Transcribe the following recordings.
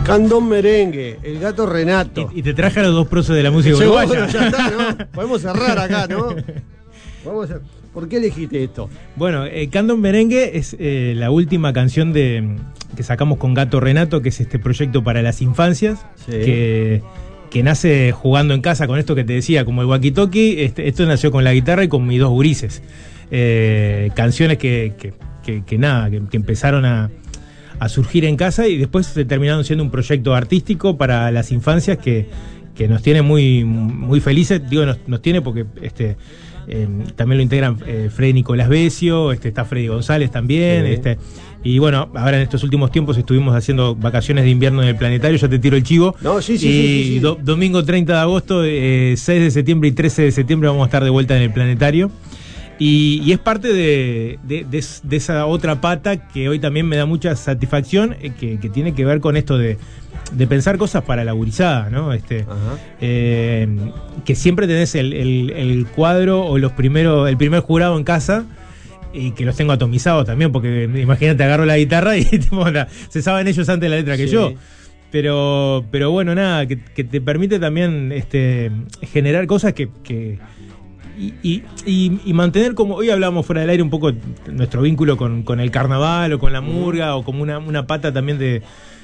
Candón Merengue, el gato Renato. Y te traje a los dos próceres de la música uruguaya. Ya está, ¿no? Podemos cerrar acá, ¿no? ¿Por qué elegiste esto? Bueno, Candón Merengue es la última canción que sacamos con Gato Renato, que es este proyecto para las infancias, sí, que nace jugando en casa con esto que te decía, como el walkie-talkie. Esto nació con la guitarra y con mis dos gurises. Canciones que empezaron a surgir en casa y después terminaron siendo un proyecto artístico para las infancias que nos tiene muy, muy felices. Digo, nos tiene porque también lo integran Freddy Nicolás Besio, está Freddy González también, sí. Y bueno, ahora en estos últimos tiempos estuvimos haciendo vacaciones de invierno en el Planetario, ya te tiro el chivo. No, sí. Domingo 30 de agosto, 6 de septiembre y 13 de septiembre vamos a estar de vuelta en el Planetario. Y es parte de esa otra pata que hoy también me da mucha satisfacción, que tiene que ver con esto de pensar cosas para la gurizada, ¿no? Que siempre tenés el cuadro o el primer jurado en casa, y que los tengo atomizados también, porque imagínate, agarro la guitarra y se saben ellos antes la letra que yo. Pero bueno, nada, que te permite también generar cosas que y mantener, como hoy hablamos fuera del aire, un poco nuestro vínculo con el carnaval o con la murga, o como una pata también de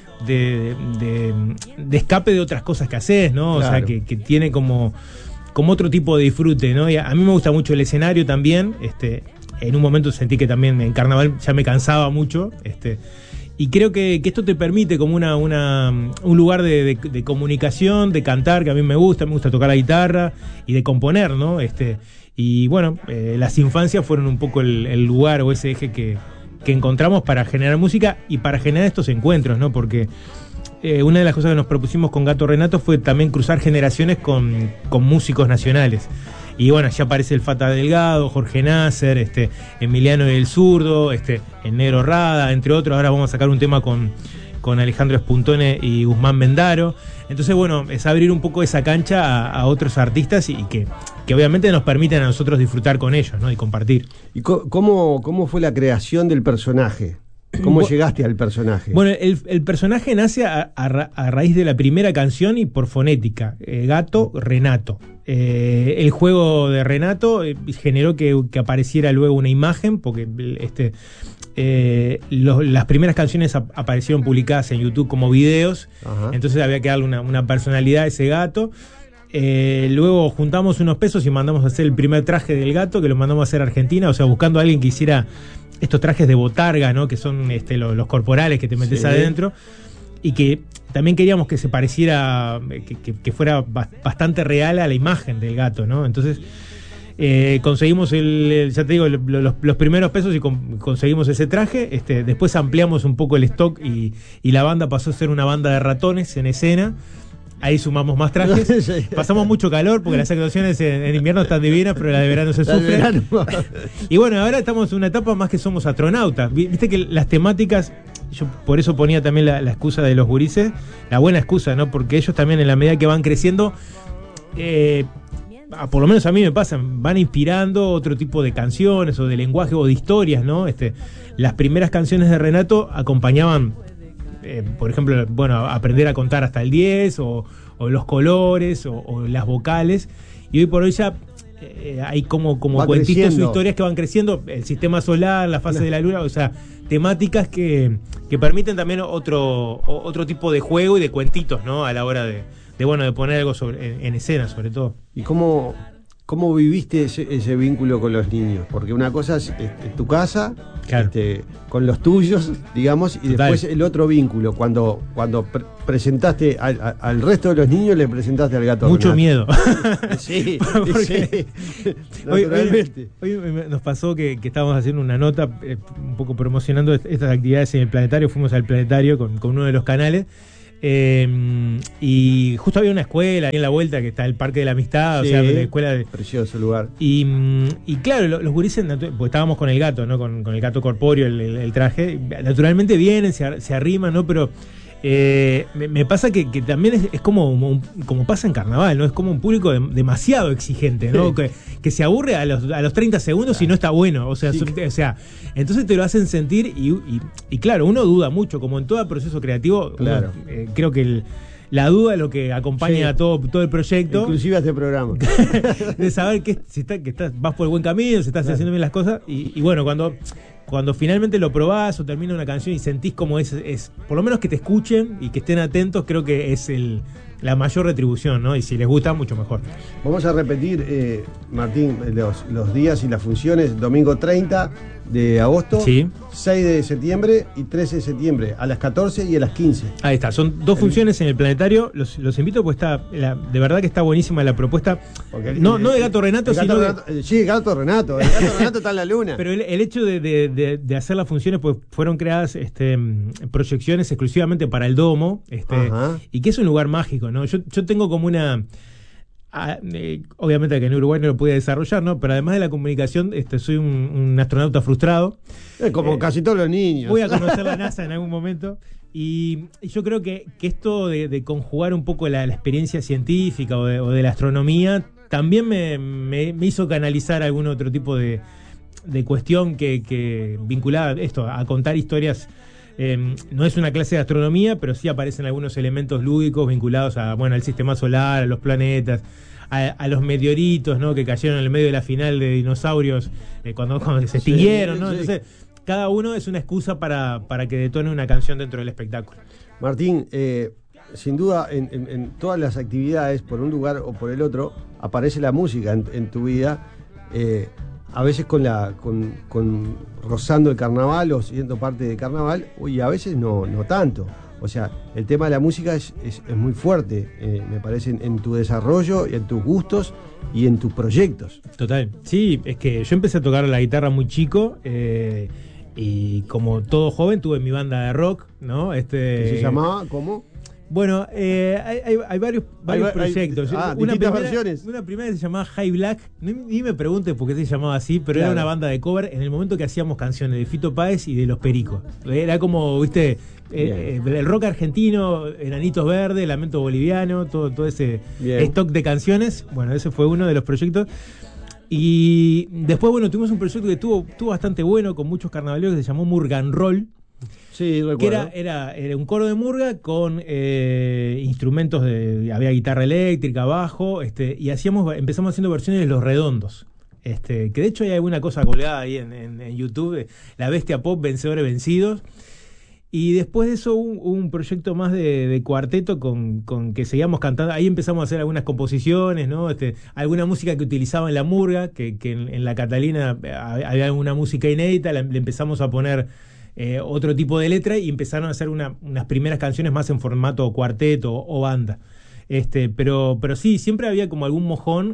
escape de otras cosas que haces, ¿no? Claro. O sea, que tiene como otro tipo de disfrute, ¿no? Y a mí me gusta mucho el escenario también. En un momento sentí que también en carnaval ya me cansaba mucho, y creo que esto te permite como un lugar de comunicación, de cantar, que a mí me gusta tocar la guitarra y de componer, ¿no? Y bueno, las infancias fueron un poco el lugar o ese eje que encontramos para generar música y para generar estos encuentros, ¿no? Porque una de las cosas que nos propusimos con Gato Renato fue también cruzar generaciones con músicos nacionales. Y bueno, ya aparece el Fata Delgado, Jorge Nasser, Emiliano del Zurdo, el Negro Rada, entre otros. Ahora vamos a sacar un tema con Alejandro Espuntone y Guzmán Mendaro. Entonces, bueno, es abrir un poco esa cancha a otros artistas y que obviamente nos permiten a nosotros disfrutar con ellos, ¿no? Y compartir. ¿Y cómo fue la creación del personaje? ¿Cómo llegaste al personaje? Bueno, el personaje nace a raíz de la primera canción y por fonética, Gato Renato. El juego de Renato generó que apareciera luego una imagen, porque las primeras canciones aparecieron publicadas en YouTube como videos. Ajá. Entonces había que darle una personalidad a ese gato. Luego juntamos unos pesos y mandamos a hacer el primer traje del gato, que lo mandamos a hacer a Argentina, o sea, buscando a alguien que hiciera estos trajes de botarga, ¿no? Que son los corporales que te metes adentro, y que también queríamos que se pareciera, que fuera bastante real a la imagen del gato, ¿no? Entonces conseguimos ya te digo, los primeros pesos y conseguimos ese traje. Después ampliamos un poco el stock y la banda pasó a ser una banda de ratones en escena. Ahí sumamos más trajes. Pasamos mucho calor porque las actuaciones en invierno están divinas, pero la de verano se sufre. Y bueno, ahora estamos en una etapa más que somos astronautas. Viste que las temáticas, yo por eso ponía también la excusa de los gurises, la buena excusa, ¿no? Porque ellos también, en la medida que van creciendo, por lo menos a mí me pasan, van inspirando otro tipo de canciones o de lenguaje o de historias, ¿no? Las primeras canciones de Renato acompañaban, por ejemplo, bueno, aprender a contar hasta el 10 o los colores o las vocales, y hoy por hoy ya hay como cuentitos o historias que van creciendo, el sistema solar, la fase de la luna, o sea, temáticas que permiten también otro tipo de juego y de cuentitos, ¿no? A la hora de poner algo en escena, sobre todo. ¿Y cómo viviste ese vínculo con los niños? Porque una cosa es tu casa, claro, con los tuyos, digamos, y total, después el otro vínculo, cuando presentaste al resto de los niños, le presentaste al gato. Mucho miedo. Sí, porque hoy nos pasó que estábamos haciendo una nota un poco promocionando estas actividades en el Planetario. Fuimos al Planetario con uno de los canales. Y justo había una escuela ahí en la vuelta, que está el Parque de la Amistad, sí, o sea, la escuela de... Precioso lugar. Y claro, los gurises, pues estábamos con el gato, ¿no? Con el gato corpóreo, el traje, naturalmente vienen, se arriman, ¿no? Pero Me pasa que también es como pasa en carnaval, ¿no? Es como un público demasiado exigente, ¿no? Sí. Que se aburre a los 30 segundos y no está bueno. O sea, entonces te lo hacen sentir y claro, uno duda mucho, como en todo proceso creativo. Claro. Creo que la duda es lo que acompaña a todo el proyecto. Inclusive a este programa. De saber que vas por el buen camino, si estás haciendo bien las cosas. Y bueno, cuando finalmente lo probás o termina una canción y sentís como es por lo menos que te escuchen y que estén atentos, creo que es la mayor retribución, ¿no? Y si les gusta, mucho mejor. Vamos a repetir, Martín, los días y las funciones. Domingo 30 de agosto, sí. 6 de septiembre y 13 de septiembre, a las 14 y a las 15. Ahí está, son 2 funciones en el Planetario. Los invito, pues de verdad que está buenísima la propuesta. Porque no de Gato Renato, sino sí, Gato Renato. El Gato Renato está en la luna. Pero el hecho de hacer las funciones, pues fueron creadas proyecciones exclusivamente para el Domo, y que es un lugar mágico, ¿no? Yo tengo como una... obviamente que en Uruguay no lo pude desarrollar, ¿no? Pero además de la comunicación, soy un astronauta frustrado. Como casi todos los niños. Voy a conocer la NASA en algún momento. Y yo creo que esto de conjugar un poco la experiencia científica o de la astronomía también me hizo canalizar algún otro tipo de cuestión que vinculada a contar historias. No es una clase de astronomía, pero sí aparecen algunos elementos lúdicos vinculados al sistema solar, a los planetas, a los meteoritos, ¿no? Que cayeron en el medio de la final de dinosaurios cuando se extinguieron, ¿no? Sí. Entonces, cada uno es una excusa para que detone una canción dentro del espectáculo. Martín, sin duda, en todas las actividades, por un lugar o por el otro, aparece la música en tu vida. A veces con rozando el carnaval o siendo parte del carnaval, y a veces no tanto. O sea, el tema de la música es muy fuerte, me parece, en tu desarrollo, y en tus gustos y en tus proyectos. Total. Sí, es que yo empecé a tocar la guitarra muy chico, y como todo joven tuve mi banda de rock, ¿no? ¿Que se llamaba cómo? Bueno, hay varios proyectos. Distintas versiones. Una primera se llamaba High Black. Ni me preguntes por qué se llamaba así, pero claro, era una banda de cover en el momento que hacíamos canciones de Fito Páez y de Los Pericos. Era como, viste, el rock argentino, Enanitos Verdes, Lamento Boliviano, todo ese stock de canciones. Bueno, ese fue uno de los proyectos. Y después, tuvimos un proyecto que estuvo bastante bueno, con muchos carnavaleros, que se llamó Murgan Roll. Sí, recuerdo. Que era un coro de murga con instrumentos había guitarra eléctrica, bajo, y empezamos haciendo versiones de Los Redondos. Que de hecho hay alguna cosa colgada ahí en YouTube, La Bestia Pop, Vencedores Vencidos. Y después de eso hubo un proyecto más de cuarteto con que seguíamos cantando. Ahí empezamos a hacer algunas composiciones, ¿no? Alguna música que utilizaba en la murga, que en la Catalina había alguna música inédita, le empezamos a poner otro tipo de letra y empezaron a hacer unas primeras canciones más en formato cuarteto o banda. Pero sí, siempre había como algún mojón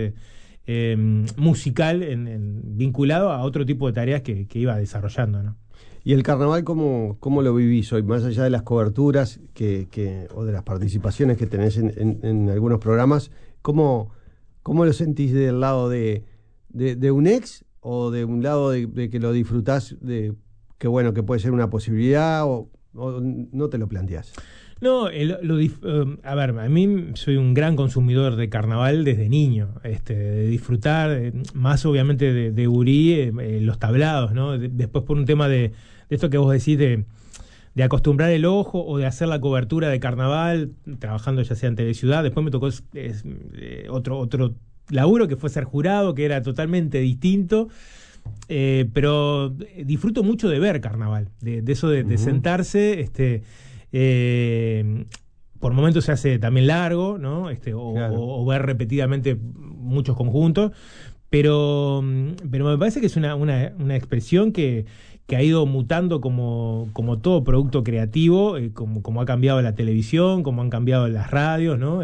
musical vinculado a otro tipo de tareas que iba desarrollando, ¿no? ¿Y el carnaval cómo lo vivís hoy? Más allá de las coberturas o de las participaciones que tenés en algunos programas, ¿cómo lo sentís del lado de un ex o de un lado de que lo disfrutás, que puede ser una posibilidad o no te lo planteás? No, a ver, a mí soy un gran consumidor de carnaval desde niño, de disfrutar, más obviamente de gurí, los tablados, ¿no? Después por un tema de esto que vos decís de acostumbrar el ojo o de hacer la cobertura de carnaval, trabajando ya sea en Teleciudad. Después me tocó otro laburo que fue ser jurado, que era totalmente distinto. Pero disfruto mucho de ver carnaval, de eso de sentarse, por momentos se hace también largo, ¿no? Claro. O ver repetidamente muchos conjuntos, pero me parece que es una expresión que ha ido mutando como todo producto creativo, como ha cambiado la televisión, como han cambiado las radios, ¿no?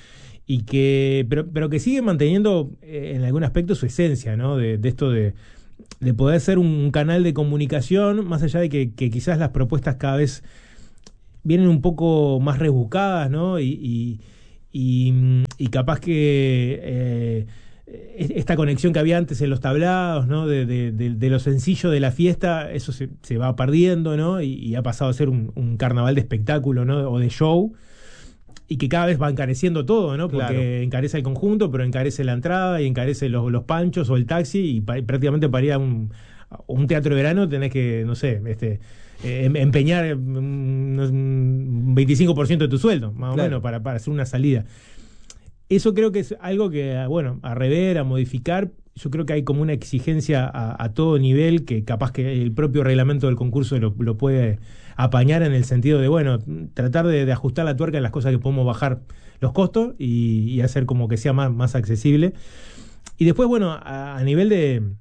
Pero que sigue manteniendo en algún aspecto su esencia, ¿no? De esto de poder ser un canal de comunicación, más allá de que quizás las propuestas cada vez vienen un poco más rebuscadas, ¿no? Y capaz que esta conexión que había antes en los tablados, ¿no? De lo sencillo de la fiesta, eso se va perdiendo, ¿no? Y ha pasado a ser un carnaval de espectáculo, ¿no? O de show, y que cada vez va encareciendo todo, ¿no? Porque encarece el conjunto, pero encarece la entrada y encarece los panchos o el taxi, y prácticamente para ir a un teatro de verano tenés que, no sé, empeñar un 25% de tu sueldo, más o menos, para hacer una salida. Eso creo que es algo que, bueno, a rever, a modificar. Yo creo que hay como una exigencia a todo nivel, que capaz que el propio reglamento del concurso lo puede apañar, en el sentido de, bueno, tratar de ajustar la tuerca en las cosas que podemos bajar los costos y hacer como que sea más accesible. Y después, bueno, a nivel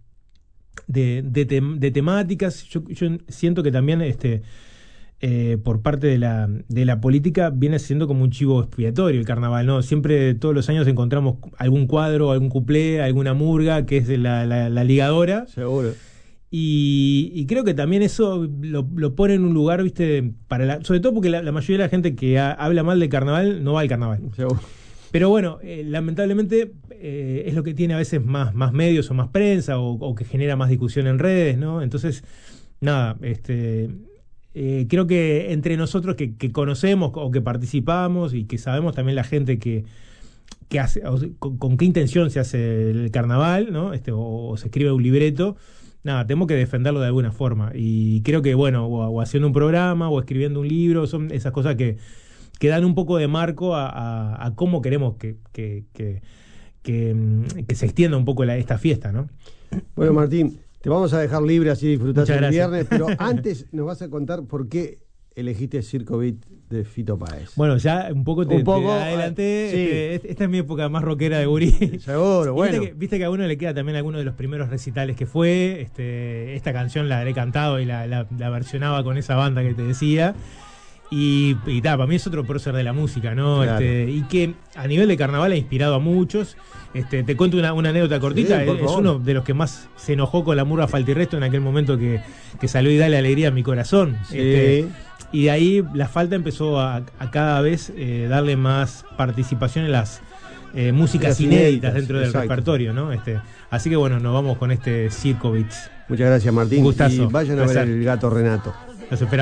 de temáticas, yo siento que también por parte de la política viene siendo como un chivo expiatorio el carnaval, ¿no? Siempre, todos los años, encontramos algún cuadro, algún cuplé, alguna murga que es de la ligadora. Seguro. Y creo que también eso lo pone en un lugar, ¿viste? Sobre todo porque la mayoría de la gente que habla mal del carnaval no va al carnaval. Seguro. Pero bueno, lamentablemente es lo que tiene a veces más medios o más prensa, o que genera más discusión en redes, ¿no? Entonces, nada, creo que entre nosotros que conocemos o que participamos y que sabemos también la gente que hace, con qué intención se hace el carnaval, ¿no? O se escribe un libreto, nada, tenemos que defenderlo de alguna forma. Y creo que, bueno, o haciendo un programa o escribiendo un libro, son esas cosas que dan un poco de marco a cómo queremos que se extienda un poco esta fiesta, ¿no? Bueno, Martín, te vamos a dejar libre, así disfrutás el viernes, pero antes nos vas a contar por qué elegiste Circo Beat de Fito Páez. Bueno, ya un poco te adelanté. Sí. Esta es mi época más rockera de gurí. Seguro, bueno. Viste que a uno le queda también alguno de los primeros recitales que fue. Esta canción la he cantado y la versionaba con esa banda que te decía. Y para mí es otro prócer de la música, ¿no? Claro. Y que a nivel de carnaval ha inspirado a muchos. Te cuento una anécdota cortita. Sí, es uno de los que más se enojó con la murga Falta y Resto en aquel momento que salió y dale alegría a mi corazón. Sí. Y de ahí la Falta empezó a cada vez darle más participación en las músicas inéditas dentro del repertorio, ¿no? Así que bueno, nos vamos con Circo Beats. Muchas gracias, Martín. Un gustazo. Y vayan a ver El Gato Renato. Los esperamos.